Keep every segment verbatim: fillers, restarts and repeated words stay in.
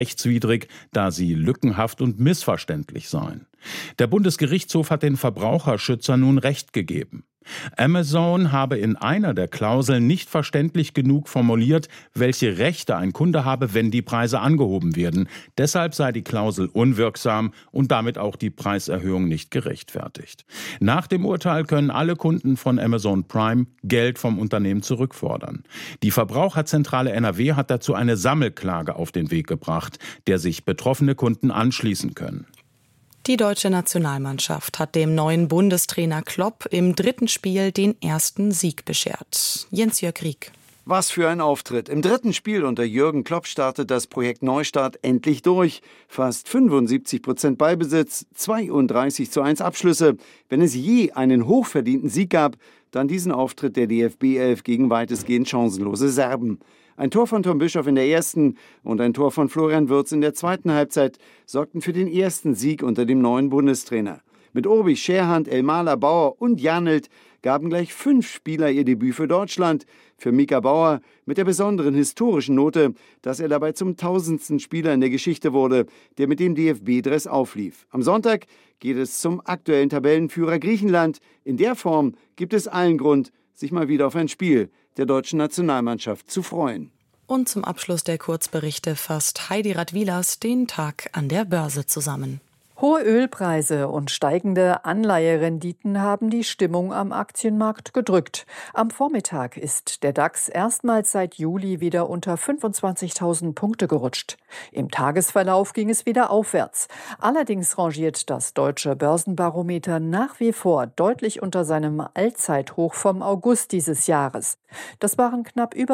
rechtswidrig, da sie lückenhaft und missverständlich seien. Der Bundesgerichtshof hat den Verbraucherschützer nun Recht gegeben. Amazon habe in einer der Klauseln nicht verständlich genug formuliert, welche Rechte ein Kunde habe, wenn die Preise angehoben werden. Deshalb sei die Klausel unwirksam und damit auch die Preiserhöhung nicht gerechtfertigt. Nach dem Urteil können alle Kunden von Amazon Prime Geld vom Unternehmen zurückfordern. Die Verbraucherzentrale N R W hat dazu eine Sammelklage auf den Weg gebracht, der sich betroffene Kunden anschließen können. Die deutsche Nationalmannschaft hat dem neuen Bundestrainer Klopp im dritten Spiel den ersten Sieg beschert. Jens-Jörg Rieck. Was für ein Auftritt. Im dritten Spiel unter Jürgen Klopp startet das Projekt Neustart endlich durch. Fast fünfundsiebzig Prozent Ballbesitz, zweiunddreißig zu eins Abschlüsse. Wenn es je einen hochverdienten Sieg gab, dann diesen Auftritt der D F B elf gegen weitestgehend chancenlose Serben. Ein Tor von Tom Bischoff in der ersten und ein Tor von Florian Wirtz in der zweiten Halbzeit sorgten für den ersten Sieg unter dem neuen Bundestrainer. Mit Obi, Scherhand, Elmaler, Bauer und Janelt gaben gleich fünf Spieler ihr Debüt für Deutschland. Für Mika Bauer mit der besonderen historischen Note, dass er dabei zum tausendsten Spieler in der Geschichte wurde, der mit dem D F B-Dress auflief. Am Sonntag geht es zum aktuellen Tabellenführer Griechenland. In der Form gibt es allen Grund, sich mal wieder auf ein Spiel der deutschen Nationalmannschaft zu freuen. Und zum Abschluss der Kurzberichte fasst Heidi Radwilas den Tag an der Börse zusammen. Hohe Ölpreise und steigende Anleiherenditen haben die Stimmung am Aktienmarkt gedrückt. Am Vormittag ist der DAX erstmals seit Juli wieder unter fünfundzwanzigtausend Punkte gerutscht. Im Tagesverlauf ging es wieder aufwärts. Allerdings rangiert das deutsche Börsenbarometer nach wie vor deutlich unter seinem Allzeithoch vom August dieses Jahres. Das waren knapp über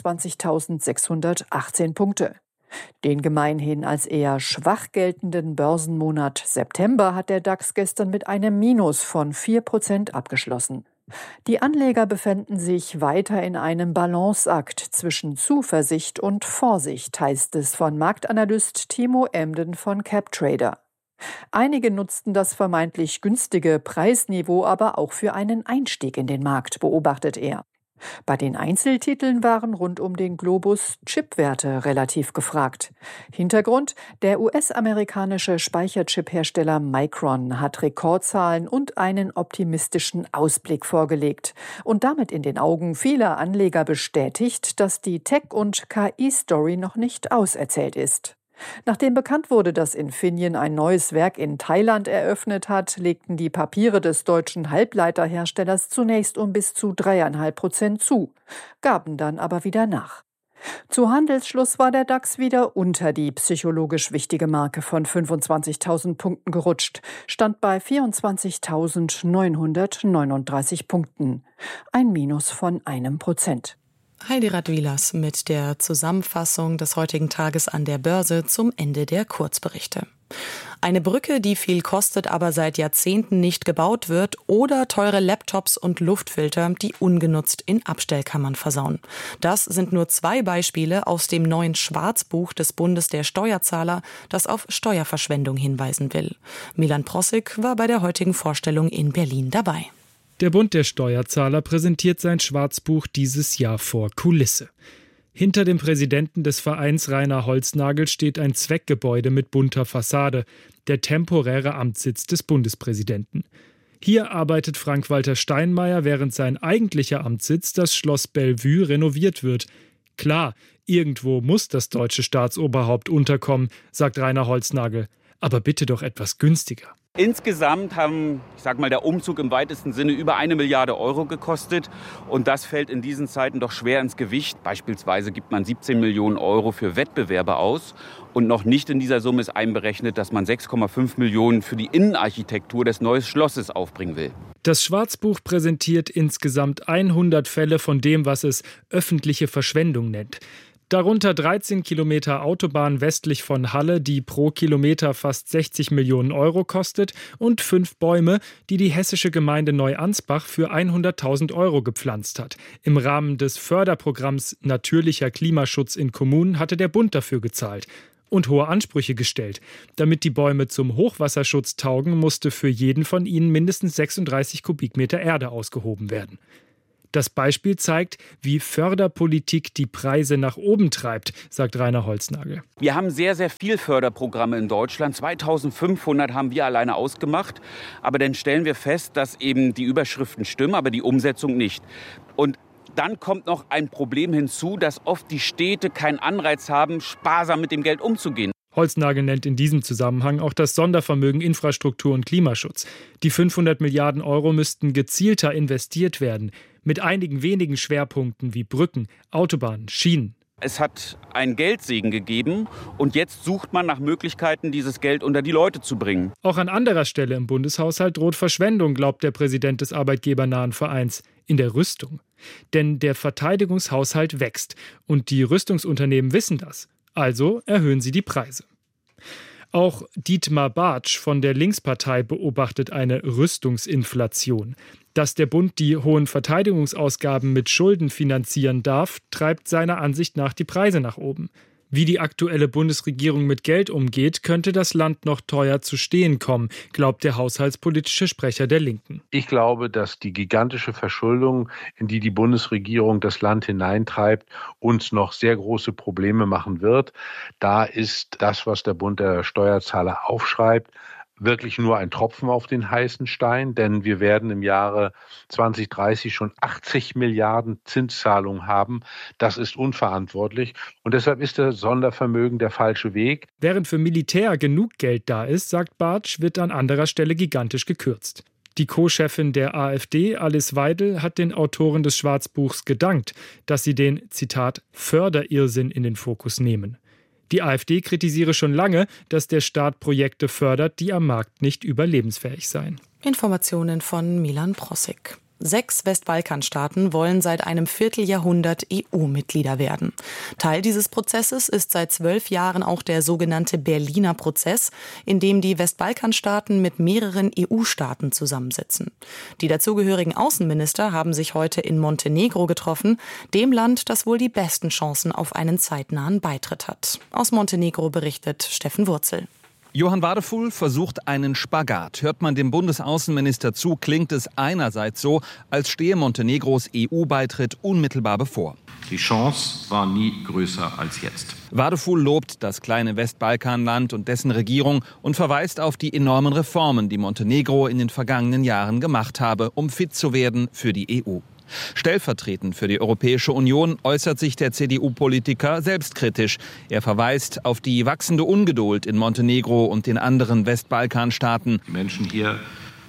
sechsundzwanzigtausendsechshundertachtzehn Punkte. Den gemeinhin als eher schwach geltenden Börsenmonat September hat der DAX gestern mit einem Minus von vier Prozent abgeschlossen. Die Anleger befänden sich weiter in einem Balanceakt zwischen Zuversicht und Vorsicht, heißt es von Marktanalyst Timo Emden von CapTrader. Einige nutzten das vermeintlich günstige Preisniveau aber auch für einen Einstieg in den Markt, beobachtet er. Bei den Einzeltiteln waren rund um den Globus Chipwerte relativ gefragt. Hintergrund: Der U S-amerikanische Speicherchip-Hersteller Micron hat Rekordzahlen und einen optimistischen Ausblick vorgelegt und damit in den Augen vieler Anleger bestätigt, dass die Tech- und K I-Story noch nicht auserzählt ist. Nachdem bekannt wurde, dass Infineon ein neues Werk in Thailand eröffnet hat, legten die Papiere des deutschen Halbleiterherstellers zunächst um bis zu dreieinhalb Prozent zu, gaben dann aber wieder nach. Zu Handelsschluss war der DAX wieder unter die psychologisch wichtige Marke von fünfundzwanzigtausend Punkten gerutscht, stand bei vierundzwanzigtausendneunhundertneununddreißig Punkten, ein Minus von einem Prozent. Heidi Radwilas mit der Zusammenfassung des heutigen Tages an der Börse zum Ende der Kurzberichte. Eine Brücke, die viel kostet, aber seit Jahrzehnten nicht gebaut wird, oder teure Laptops und Luftfilter, die ungenutzt in Abstellkammern versauen. Das sind nur zwei Beispiele aus dem neuen Schwarzbuch des Bundes der Steuerzahler, das auf Steuerverschwendung hinweisen will. Milan Prossig war bei der heutigen Vorstellung in Berlin dabei. Der Bund der Steuerzahler präsentiert sein Schwarzbuch dieses Jahr vor Kulisse. Hinter dem Präsidenten des Vereins Rainer Holznagel steht ein Zweckgebäude mit bunter Fassade, der temporäre Amtssitz des Bundespräsidenten. Hier arbeitet Frank-Walter Steinmeier, während sein eigentlicher Amtssitz, das Schloss Bellevue, renoviert wird. Klar, irgendwo muss das deutsche Staatsoberhaupt unterkommen, sagt Rainer Holznagel. Aber bitte doch etwas günstiger. Insgesamt haben, ich sag mal, der Umzug im weitesten Sinne über eine Milliarde Euro gekostet. Und das fällt in diesen Zeiten doch schwer ins Gewicht. Beispielsweise gibt man siebzehn Millionen Euro für Wettbewerbe aus. Und noch nicht in dieser Summe ist einberechnet, dass man sechs Komma fünf Millionen für die Innenarchitektur des neuen Schlosses aufbringen will. Das Schwarzbuch präsentiert insgesamt hundert Fälle von dem, was es öffentliche Verschwendung nennt. Darunter dreizehn Kilometer Autobahn westlich von Halle, die pro Kilometer fast sechzig Millionen Euro kostet, und fünf Bäume, die die hessische Gemeinde Neuansbach für hunderttausend Euro gepflanzt hat. Im Rahmen des Förderprogramms Natürlicher Klimaschutz in Kommunen hatte der Bund dafür gezahlt und hohe Ansprüche gestellt. Damit die Bäume zum Hochwasserschutz taugen, musste für jeden von ihnen mindestens sechsunddreißig Kubikmeter Erde ausgehoben werden. Das Beispiel zeigt, wie Förderpolitik die Preise nach oben treibt, sagt Rainer Holznagel. Wir haben sehr, sehr viel Förderprogramme in Deutschland. zweitausendfünfhundert haben wir alleine ausgemacht. Aber dann stellen wir fest, dass eben die Überschriften stimmen, aber die Umsetzung nicht. Und dann kommt noch ein Problem hinzu, dass oft die Städte keinen Anreiz haben, sparsam mit dem Geld umzugehen. Holznagel nennt in diesem Zusammenhang auch das Sondervermögen Infrastruktur und Klimaschutz. Die fünfhundert Milliarden Euro müssten gezielter investiert werden, mit einigen wenigen Schwerpunkten wie Brücken, Autobahnen, Schienen. Es hat einen Geldsegen gegeben und jetzt sucht man nach Möglichkeiten, dieses Geld unter die Leute zu bringen. Auch an anderer Stelle im Bundeshaushalt droht Verschwendung, glaubt der Präsident des arbeitgebernahen Vereins, in der Rüstung. Denn der Verteidigungshaushalt wächst und die Rüstungsunternehmen wissen das. Also erhöhen sie die Preise. Auch Dietmar Bartsch von der Linkspartei beobachtet eine Rüstungsinflation. Dass der Bund die hohen Verteidigungsausgaben mit Schulden finanzieren darf, treibt seiner Ansicht nach die Preise nach oben. Wie die aktuelle Bundesregierung mit Geld umgeht, könnte das Land noch teuer zu stehen kommen, glaubt der haushaltspolitische Sprecher der Linken. Ich glaube, dass die gigantische Verschuldung, in die die Bundesregierung das Land hineintreibt, uns noch sehr große Probleme machen wird. Da ist das, was der Bund der Steuerzahler aufschreibt, wirklich nur ein Tropfen auf den heißen Stein, denn wir werden im Jahre zwanzig dreißig schon achtzig Milliarden Zinszahlungen haben. Das ist unverantwortlich und deshalb ist das Sondervermögen der falsche Weg. Während für Militär genug Geld da ist, sagt Bartsch, wird an anderer Stelle gigantisch gekürzt. Die Co-Chefin der AfD, Alice Weidel, hat den Autoren des Schwarzbuchs gedankt, dass sie den, Zitat, Förderirrsinn in den Fokus nehmen. Die AfD kritisiere schon lange, dass der Staat Projekte fördert, die am Markt nicht überlebensfähig seien. Informationen von Milan Prossig. Sechs Westbalkanstaaten wollen seit einem Vierteljahrhundert E U-Mitglieder werden. Teil dieses Prozesses ist seit zwölf Jahren auch der sogenannte Berliner Prozess, in dem die Westbalkanstaaten mit mehreren E U-Staaten zusammensitzen. Die dazugehörigen Außenminister haben sich heute in Montenegro getroffen, dem Land, das wohl die besten Chancen auf einen zeitnahen Beitritt hat. Aus Montenegro berichtet Steffen Wurzel. Johann Wadefuhl versucht einen Spagat. Hört man dem Bundesaußenminister zu, klingt es einerseits so, als stehe Montenegros E U-Beitritt unmittelbar bevor. Die Chance war nie größer als jetzt. Wadefuhl lobt das kleine Westbalkanland und dessen Regierung und verweist auf die enormen Reformen, die Montenegro in den vergangenen Jahren gemacht habe, um fit zu werden für die E U. Stellvertretend für die Europäische Union äußert sich der C D U-Politiker selbstkritisch. Er verweist auf die wachsende Ungeduld in Montenegro und den anderen Westbalkanstaaten. Die Menschen hier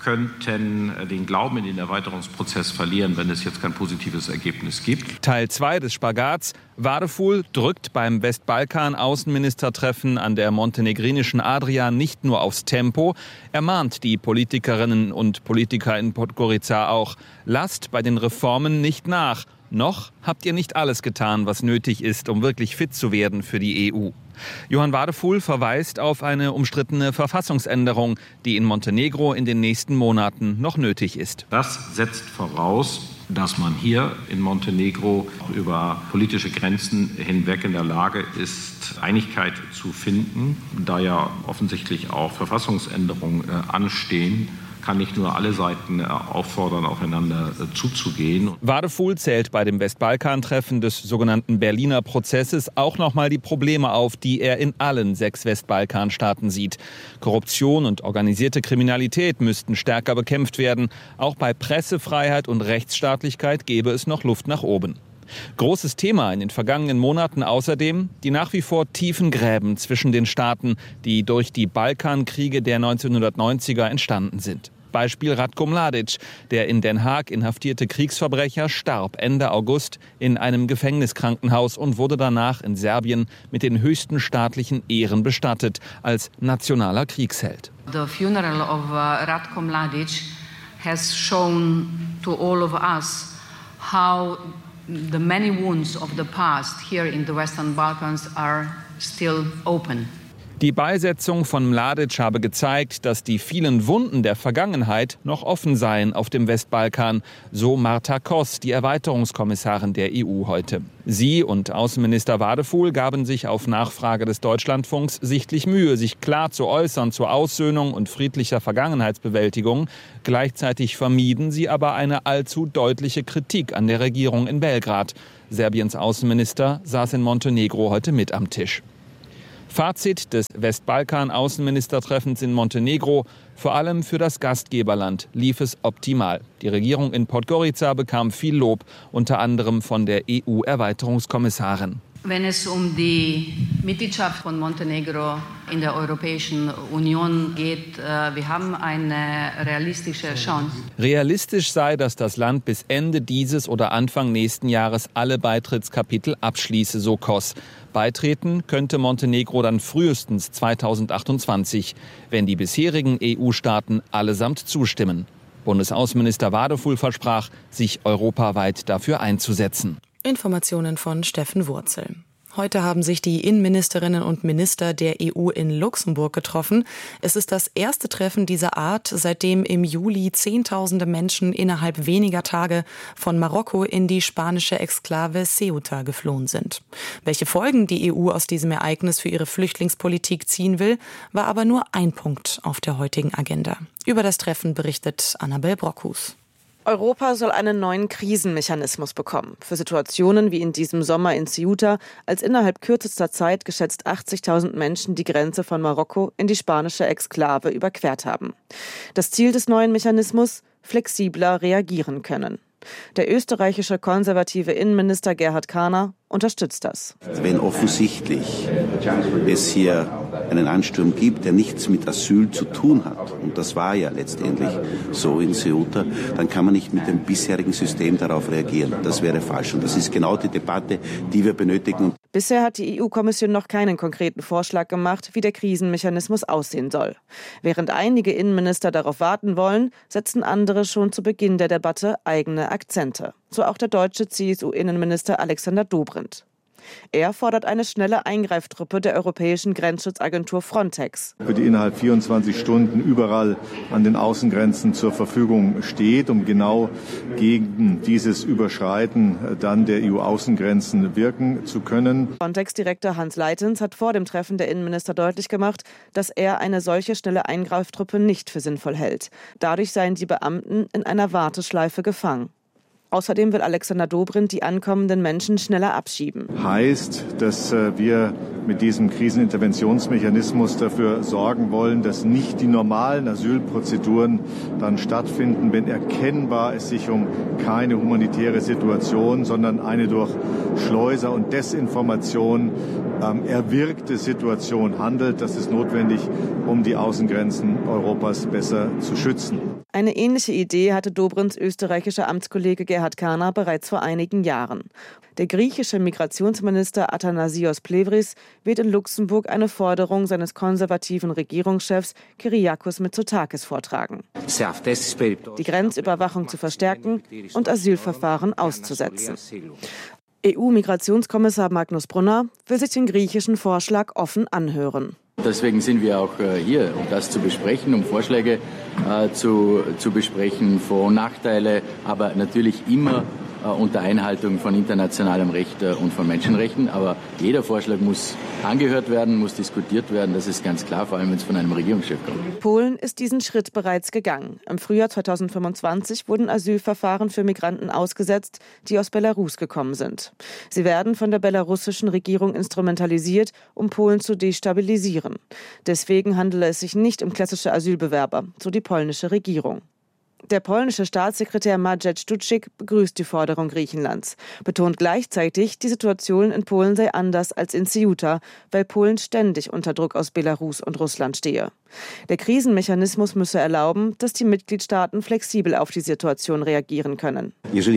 könnten den Glauben in den Erweiterungsprozess verlieren, wenn es jetzt kein positives Ergebnis gibt. Teil zwei des Spagats. Wadefuhl drückt beim Westbalkan-Außenministertreffen an der montenegrinischen Adria nicht nur aufs Tempo, er mahnt die Politikerinnen und Politiker in Podgorica auch. Lasst bei den Reformen nicht nach. Noch habt ihr nicht alles getan, was nötig ist, um wirklich fit zu werden für die E U. Johann Wadefuhl verweist auf eine umstrittene Verfassungsänderung, die in Montenegro in den nächsten Monaten noch nötig ist. Das setzt voraus, dass man hier in Montenegro über politische Grenzen hinweg in der Lage ist, Einigkeit zu finden. Da ja offensichtlich auch Verfassungsänderungen anstehen, kann nicht nur alle Seiten auffordern, aufeinander zuzugehen. Wadefuhl zählt bei dem Westbalkan-Treffen des sogenannten Berliner Prozesses auch noch mal die Probleme auf, die er in allen sechs Westbalkanstaaten sieht. Korruption und organisierte Kriminalität müssten stärker bekämpft werden. Auch bei Pressefreiheit und Rechtsstaatlichkeit gäbe es noch Luft nach oben. Großes Thema in den vergangenen Monaten außerdem die nach wie vor tiefen Gräben zwischen den Staaten, die durch die Balkankriege der neunzehnhundertneunziger entstanden sind. Beispiel Ratko Mladic, der in Den Haag inhaftierte Kriegsverbrecher, starb Ende August in einem Gefängniskrankenhaus und wurde danach in Serbien mit den höchsten staatlichen Ehren bestattet, als nationaler Kriegsheld. The funeral of uh, Ratko Mladic has shown to all of us how the many wounds of the past here in the Western Balkans are still open. Die Beisetzung von Mladic habe gezeigt, dass die vielen Wunden der Vergangenheit noch offen seien auf dem Westbalkan, so Marta Kos, die Erweiterungskommissarin der E U heute. Sie und Außenminister Wadefuhl gaben sich auf Nachfrage des Deutschlandfunks sichtlich Mühe, sich klar zu äußern zur Aussöhnung und friedlicher Vergangenheitsbewältigung. Gleichzeitig vermieden sie aber eine allzu deutliche Kritik an der Regierung in Belgrad. Serbiens Außenminister saß in Montenegro heute mit am Tisch. Fazit des Westbalkan-Außenministertreffens in Montenegro: Vor allem für das Gastgeberland lief es optimal. Die Regierung in Podgorica bekam viel Lob, unter anderem von der E U-Erweiterungskommissarin. Wenn es um die Mitgliedschaft von Montenegro in der Europäischen Union geht, äh, wir haben eine realistische Chance. Realistisch sei, dass das Land bis Ende dieses oder Anfang nächsten Jahres alle Beitrittskapitel abschließe, so Kos. Beitreten könnte Montenegro dann frühestens zweitausendachtundzwanzig, wenn die bisherigen E U-Staaten allesamt zustimmen. Bundesaußenminister Wadefuhl versprach, sich europaweit dafür einzusetzen. Informationen von Steffen Wurzel. Heute haben sich die Innenministerinnen und Minister der E U in Luxemburg getroffen. Es ist das erste Treffen dieser Art, seitdem im Juli Zehntausende Menschen innerhalb weniger Tage von Marokko in die spanische Exklave Ceuta geflohen sind. Welche Folgen die E U aus diesem Ereignis für ihre Flüchtlingspolitik ziehen will, war aber nur ein Punkt auf der heutigen Agenda. Über das Treffen berichtet Annabel Brockhus. Europa soll einen neuen Krisenmechanismus bekommen. Für Situationen wie in diesem Sommer in Ceuta, als innerhalb kürzester Zeit geschätzt achtzigtausend Menschen die Grenze von Marokko in die spanische Exklave überquert haben. Das Ziel des neuen Mechanismus: flexibler reagieren können. Der österreichische konservative Innenminister Gerhard Kahner unterstützt das. Wenn offensichtlich es hier einen Ansturm gibt, der nichts mit Asyl zu tun hat, und das war ja letztendlich so in Ceuta, dann kann man nicht mit dem bisherigen System darauf reagieren. Das wäre falsch. Und das ist genau die Debatte, die wir benötigen. Bisher hat die E U-Kommission noch keinen konkreten Vorschlag gemacht, wie der Krisenmechanismus aussehen soll. Während einige Innenminister darauf warten wollen, setzen andere schon zu Beginn der Debatte eigene Akzente. So auch der deutsche C S U-Innenminister Alexander Dobrindt. Er fordert eine schnelle Eingreiftruppe der europäischen Grenzschutzagentur Frontex, die innerhalb vierundzwanzig Stunden überall an den Außengrenzen zur Verfügung steht, um genau gegen dieses Überschreiten dann der E U-Außengrenzen wirken zu können. Frontex-Direktor Hans Leitens hat vor dem Treffen der Innenminister deutlich gemacht, dass er eine solche schnelle Eingreiftruppe nicht für sinnvoll hält. Dadurch seien die Beamten in einer Warteschleife gefangen. Außerdem will Alexander Dobrindt die ankommenden Menschen schneller abschieben. Heißt, dass wir mit diesem Kriseninterventionsmechanismus dafür sorgen wollen, dass nicht die normalen Asylprozeduren dann stattfinden, wenn erkennbar es sich um keine humanitäre Situation, sondern eine durch Schleuser und Desinformation ähm, erwirkte Situation handelt. Das ist notwendig, um die Außengrenzen Europas besser zu schützen. Eine ähnliche Idee hatte Dobrindts österreichischer Amtskollege Gerhard Kahner bereits vor einigen Jahren. Der griechische Migrationsminister Athanasios Plevris wird in Luxemburg eine Forderung seines konservativen Regierungschefs Kyriakos Mitsotakis vortragen: die Grenzüberwachung zu verstärken und Asylverfahren auszusetzen. E U-Migrationskommissar Magnus Brunner will sich den griechischen Vorschlag offen anhören. Deswegen sind wir auch hier, um das zu besprechen, um Vorschläge äh, zu, zu besprechen, Vor- und Nachteile, aber natürlich immer äh, unter Einhaltung von internationalem Recht äh, und von Menschenrechten. Aber jeder Vorschlag muss angehört werden, muss diskutiert werden, das ist ganz klar, vor allem wenn es von einem Regierungschef kommt. Polen ist diesen Schritt bereits gegangen. Im Frühjahr zweitausendfünfundzwanzig wurden Asylverfahren für Migranten ausgesetzt, die aus Belarus gekommen sind. Sie werden von der belarussischen Regierung instrumentalisiert, um Polen zu destabilisieren. Deswegen handele es sich nicht um klassische Asylbewerber, so die polnische Regierung. Der polnische Staatssekretär Maciej Stucik begrüßt die Forderung Griechenlands, betont gleichzeitig, die Situation in Polen sei anders als in Ceuta, weil Polen ständig unter Druck aus Belarus und Russland stehe. Der Krisenmechanismus müsse erlauben, dass die Mitgliedstaaten flexibel auf die Situation reagieren können.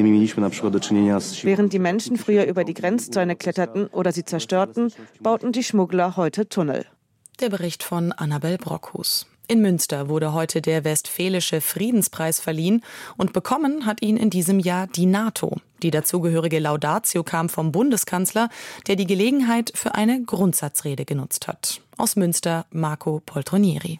Während die Menschen früher über die Grenzzäune kletterten oder sie zerstörten, bauten die Schmuggler heute Tunnel. Der Bericht von Annabel Brockhus. In Münster wurde heute der Westfälische Friedenspreis verliehen und bekommen hat ihn in diesem Jahr die NATO. Die dazugehörige Laudatio kam vom Bundeskanzler, der die Gelegenheit für eine Grundsatzrede genutzt hat. Aus Münster Marco Poltronieri.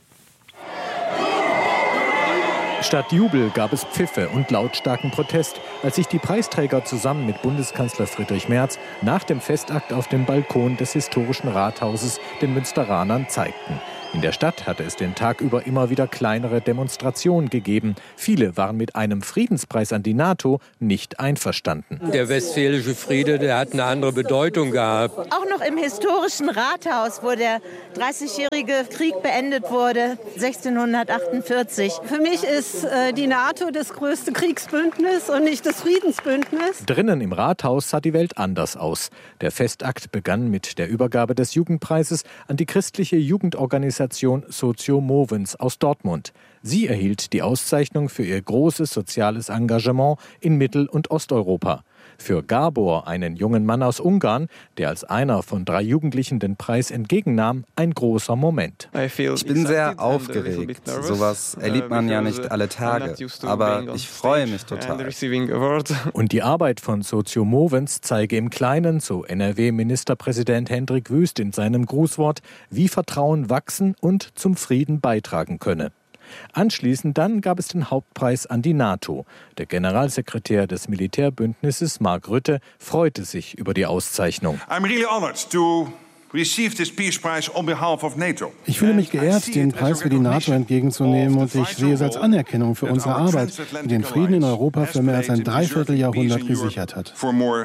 Statt Jubel gab es Pfiffe und lautstarken Protest, als sich die Preisträger zusammen mit Bundeskanzler Friedrich Merz nach dem Festakt auf dem Balkon des historischen Rathauses den Münsteranern zeigten. In der Stadt hatte es den Tag über immer wieder kleinere Demonstrationen gegeben. Viele waren mit einem Friedenspreis an die NATO nicht einverstanden. Der westfälische Friede, der hat eine andere Bedeutung gehabt. Auch noch im historischen Rathaus, wo der dreißigjährige Krieg beendet wurde, sechzehnhundertachtundvierzig. Für mich ist äh, die NATO das größte Kriegsbündnis und nicht das Friedensbündnis. Drinnen im Rathaus sah die Welt anders aus. Der Festakt begann mit der Übergabe des Jugendpreises an die christliche Jugendorganisation Socio Movens aus Dortmund. Sie erhielt die Auszeichnung für ihr großes soziales Engagement in Mittel- und Osteuropa. Für Gabor, einen jungen Mann aus Ungarn, der als einer von drei Jugendlichen den Preis entgegennahm, ein großer Moment. Ich bin sehr aufgeregt. Sowas erlebt man ja nicht alle Tage. Aber ich freue mich total. Und die Arbeit von Socio Movens zeige im Kleinen, so N R W-Ministerpräsident Hendrik Wüst in seinem Grußwort, wie Vertrauen wachsen und zum Frieden beitragen könne. Anschließend dann gab es den Hauptpreis an die NATO. Der Generalsekretär des Militärbündnisses, Mark Rutte, freute sich über die Auszeichnung. I'm really honored to receive this Peace Prize on behalf of NATO. Ich fühle mich geehrt, den Preis für die NATO entgegenzunehmen, und ich sehe es als Anerkennung für unsere Arbeit, die den Frieden in Europa für mehr als ein Dreivierteljahrhundert gesichert hat.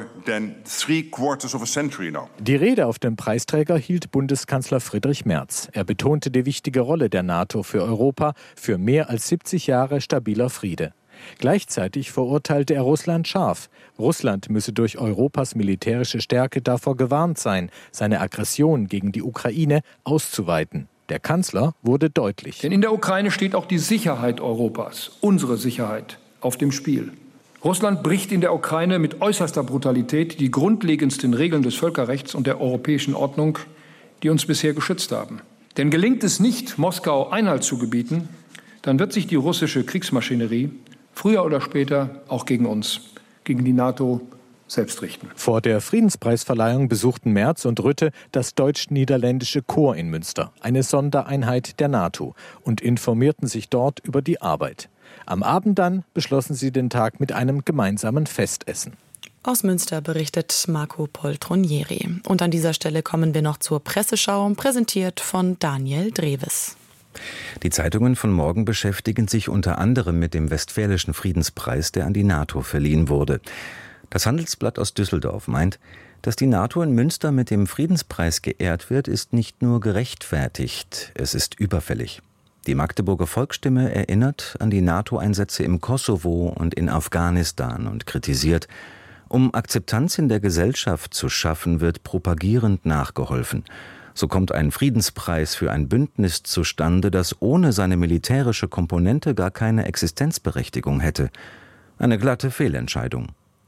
Die Rede auf dem Preisträger hielt Bundeskanzler Friedrich Merz. Er betonte die wichtige Rolle der NATO für Europa, für mehr als siebzig Jahre stabiler Friede. Gleichzeitig verurteilte er Russland scharf. Russland müsse durch Europas militärische Stärke davor gewarnt sein, seine Aggression gegen die Ukraine auszuweiten. Der Kanzler wurde deutlich. Denn in der Ukraine steht auch die Sicherheit Europas, unsere Sicherheit, auf dem Spiel. Russland bricht in der Ukraine mit äußerster Brutalität die grundlegendsten Regeln des Völkerrechts und der europäischen Ordnung, die uns bisher geschützt haben. Denn gelingt es nicht, Moskau Einhalt zu gebieten, dann wird sich die russische Kriegsmaschinerie früher oder später auch gegen uns, gegen die NATO selbst richten. Vor der Friedenspreisverleihung besuchten Merz und Rutte das deutsch-niederländische Korps in Münster, eine Sondereinheit der NATO, und informierten sich dort über die Arbeit. Am Abend dann beschlossen sie den Tag mit einem gemeinsamen Festessen. Aus Münster berichtet Marco Poltronieri. Und an dieser Stelle kommen wir noch zur Presseschau, präsentiert von Daniel Dreves. Die Zeitungen von morgen beschäftigen sich unter anderem mit dem Westfälischen Friedenspreis, der an die NATO verliehen wurde. Das Handelsblatt aus Düsseldorf meint, dass die NATO in Münster mit dem Friedenspreis geehrt wird, ist nicht nur gerechtfertigt, es ist überfällig. Die Magdeburger Volksstimme erinnert an die NATO-Einsätze im Kosovo und in Afghanistan und kritisiert, um Akzeptanz in der Gesellschaft zu schaffen, wird propagierend nachgeholfen. So kommt ein Friedenspreis für ein Bündnis zustande, das ohne seine militärische Komponente gar keine Existenzberechtigung hätte. Eine glatte Fehlentscheidung.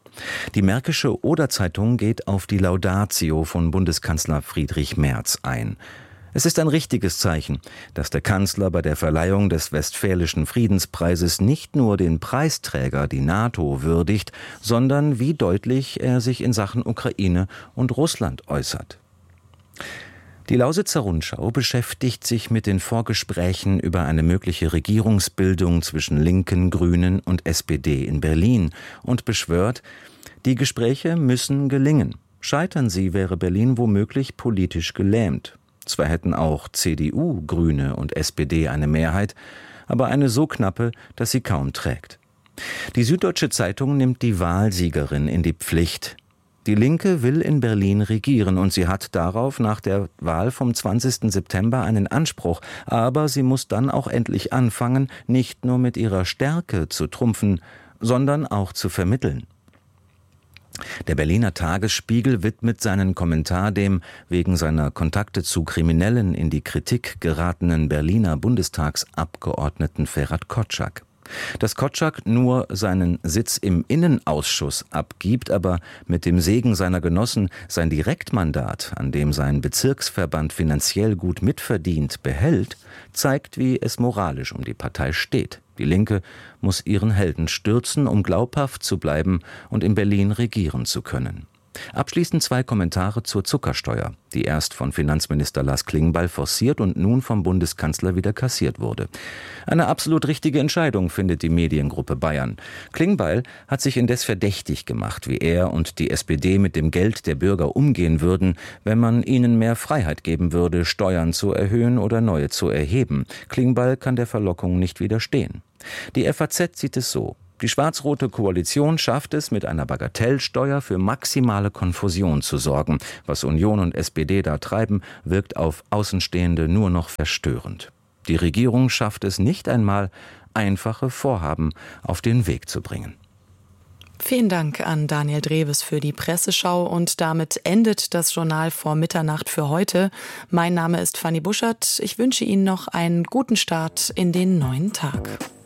Die Märkische Oder-Zeitung geht auf die Laudatio von Bundeskanzler Friedrich Merz ein. Es ist ein richtiges Zeichen, dass der Kanzler bei der Verleihung des Westfälischen Friedenspreises nicht nur den Preisträger, die NATO, würdigt, sondern wie deutlich er sich in Sachen Ukraine und Russland äußert. Die Lausitzer Rundschau beschäftigt sich mit den Vorgesprächen über eine mögliche Regierungsbildung zwischen Linken, Grünen und S P D in Berlin und beschwört, die Gespräche müssen gelingen. Scheitern sie, wäre Berlin womöglich politisch gelähmt. Zwar hätten auch C D U, Grüne und S P D eine Mehrheit, aber eine so knappe, dass sie kaum trägt. Die Süddeutsche Zeitung nimmt die Wahlsiegerin in die Pflicht. Die Linke will in Berlin regieren und sie hat darauf nach der Wahl vom zwanzigsten September einen Anspruch. Aber sie muss dann auch endlich anfangen, nicht nur mit ihrer Stärke zu trumpfen, sondern auch zu vermitteln. Der Berliner Tagesspiegel widmet seinen Kommentar dem wegen seiner Kontakte zu Kriminellen in die Kritik geratenen Berliner Bundestagsabgeordneten Ferhat Kotschak. Dass Kotschak nur seinen Sitz im Innenausschuss abgibt, aber mit dem Segen seiner Genossen sein Direktmandat, an dem sein Bezirksverband finanziell gut mitverdient, behält, zeigt, wie es moralisch um die Partei steht. Die Linke muss ihren Helden stürzen, um glaubhaft zu bleiben und in Berlin regieren zu können. Abschließend zwei Kommentare zur Zuckersteuer, die erst von Finanzminister Lars Klingbeil forciert und nun vom Bundeskanzler wieder kassiert wurde. Eine absolut richtige Entscheidung, findet die Mediengruppe Bayern. Klingbeil hat sich indes verdächtig gemacht, wie er und die S P D mit dem Geld der Bürger umgehen würden, wenn man ihnen mehr Freiheit geben würde, Steuern zu erhöhen oder neue zu erheben. Klingbeil kann der Verlockung nicht widerstehen. Die F A Z sieht es so. Die schwarz-rote Koalition schafft es, mit einer Bagatellsteuer für maximale Konfusion zu sorgen. Was Union und S P D da treiben, wirkt auf Außenstehende nur noch verstörend. Die Regierung schafft es nicht einmal, einfache Vorhaben auf den Weg zu bringen. Vielen Dank an Daniel Dreves für die Presseschau und damit endet das Journal vor Mitternacht für heute. Mein Name ist Fanny Buschert. Ich wünsche Ihnen noch einen guten Start in den neuen Tag.